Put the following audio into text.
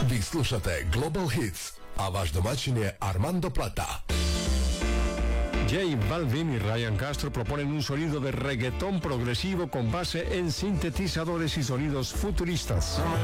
Vi slušate Global Hits, a vaš domaćin je Armando Plata. J Balvin y Ryan Castro proponen un sonido de reggaetón progresivo con base en sintetizadores y sonidos futuristas.